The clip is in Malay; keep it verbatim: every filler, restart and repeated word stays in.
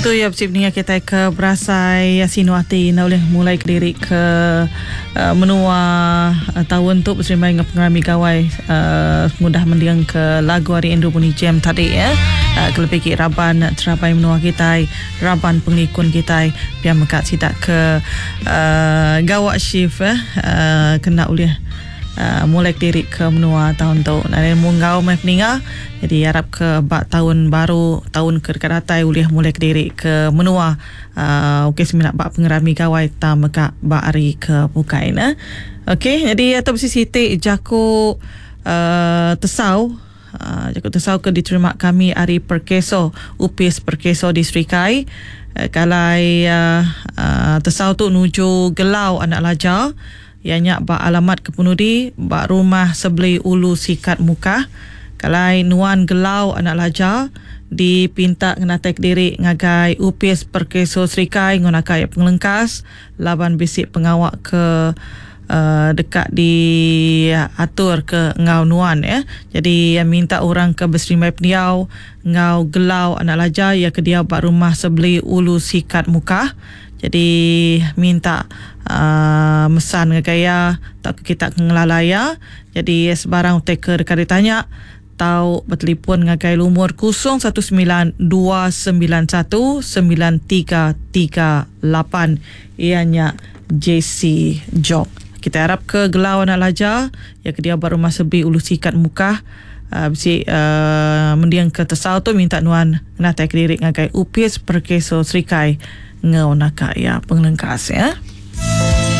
tu ya bersibnya kita ke berasai Sinuati na oleh mulai ke diri ke uh, menua uh, tahun tu bersama dengan pengarami gawai uh, mudah mendiang ke lagu hari Endro Bunyi Jam tadi ya. Uh, kelebih raban terabai menua kita, raban pengikun kita biar mekat sidak ke uh, gawak shift eh, uh, kena oleh Uh, mulai diri ke menua tahun tu dan mungau mai peninga jadi harap ke bak tahun baru tahun ke dekat datai ulih mulai diri ke menua uh, okey seminat bak pengerami gawai ta meka bak hari ke bukain eh. Okey jadi atau besi siti jako uh, tesau uh, jako tesau ke diterima kami hari perkeso upis perkeso di Serikai uh, kalai uh, uh, tesau tu nuju Gelau anak lajar ianya ba alamat kepenudi ba rumah sebeli ulu sikat muka kalai nuan Gelau anak lajar dipinta ngena tek diri ngagai upis perkeso Serikai ngonakai pengelengkas laban bisik pengawak ke uh, dekat di atur ke ngau nuan ya. Jadi yang minta orang ke berserimai peniau ngau Gelau anak lajar ya ke dia ba rumah sebeli ulu sikat muka. Jadi minta uh, mesan ngaya tak kita ngelalaya. Jadi sebarang taker dekat ditanya tahu bertelefon ngagai lumur kosong satu sembilan dua sembilan satu sembilan tiga tiga lapan ianya J C Job. Kita harap ke Gelau anak lajar ya ke dia baru masa bi ulu sikat muka. Uh, bisi uh, mendiang ke tesau tu minta nuan nak tak diri ngagai upis perkeso Serikai ngau nak ya pengelengkas ya.